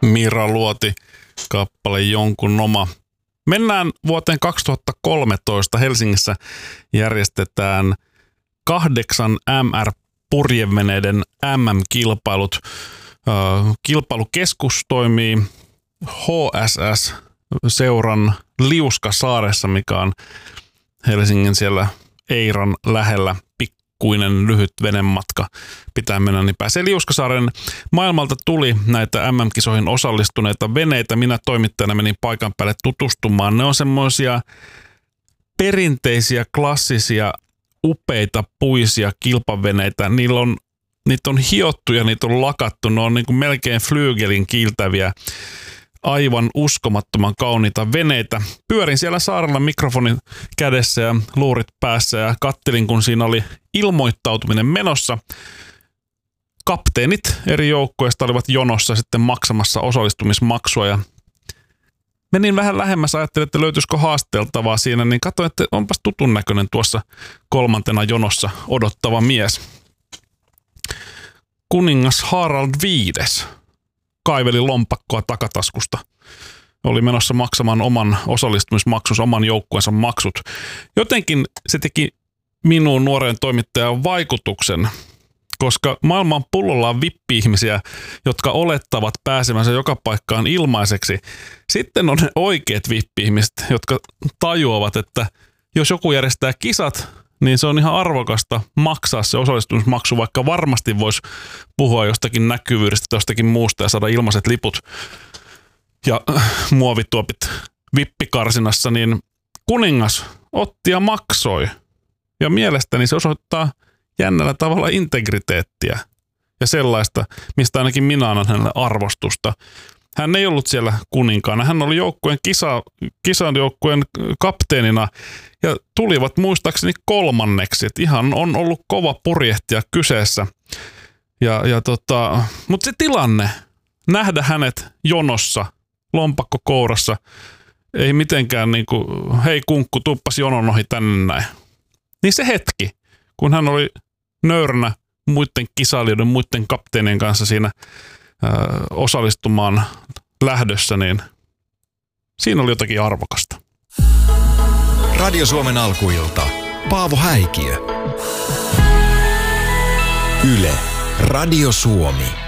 Mira Luoti, kappale Jonkun oma. Mennään vuoteen 2013. Helsingissä järjestetään 8 MR-purjeveneiden MM-kilpailut. Kilpailukeskus toimii HSS-seuran Liuskasaaressa, mikä on Helsingin siellä Eiran lähellä. Pikkuinen lyhyt venematka pitää mennä, niin pääsee Liuskasaaren. Maailmalta tuli näitä MM-kisoihin osallistuneita veneitä. Minä toimittajana menin paikan päälle tutustumaan. Ne on semmoisia perinteisiä, klassisia, upeita, puisia kilpaveneitä. Niitä on hiottu ja niitä on lakattu. Ne on niin kuin melkein flyygelin kiiltäviä, aivan uskomattoman kauniita veneitä. Pyörin siellä saarella mikrofonin kädessä ja luurit päässä ja kattelin, kun siinä oli ilmoittautuminen menossa. Kapteenit eri joukkueista olivat jonossa sitten maksamassa osallistumismaksua ja menin vähän lähemmäs, ajattelin, että löytyisikö haasteltavaa siinä, niin katsoin, että onpas tutun näköinen tuossa kolmantena jonossa odottava mies. Kuningas Harald V kaiveli lompakkoa takataskusta. Oli menossa maksamaan oman osallistumismaksunsa, oman joukkueensa maksut. Jotenkin se teki minuun nuoreen toimittajan vaikutuksen, koska maailman pullolla on vippi-ihmisiä, jotka olettavat pääsemänsä joka paikkaan ilmaiseksi. Sitten on ne oikeat vippi-ihmiset, jotka tajuavat, että jos joku järjestää kisat, niin se on ihan arvokasta maksaa se osallistumismaksu, vaikka varmasti voisi puhua jostakin näkyvyydestä tai jostakin muusta ja saada ilmaiset liput ja muovituopit vippikarsinassa, niin kuningas otti ja maksoi. Ja mielestäni se osoittaa jännällä tavalla integriteettiä ja sellaista, mistä ainakin minä annan hänelle arvostusta. Hän ei ollut siellä kuninkaana. Hän oli kisan joukkueen kapteenina ja tulivat muistaakseni kolmanneksi. Et ihan on ollut kova purjehtija kyseessä. Mutta se tilanne, nähdä hänet jonossa, lompakko kourassa, ei mitenkään niinku, hei kunkku, tuppas jonon ohi tänne näin. Niin se hetki, kun hän oli nöyränä muiden kisailijoiden, muiden kapteenien kanssa siinä osallistumaan lähdössä, niin siinä oli jotakin arvokasta. Radio Suomen alkuilta. Paavo Häikiö. Yle. Radio Suomi.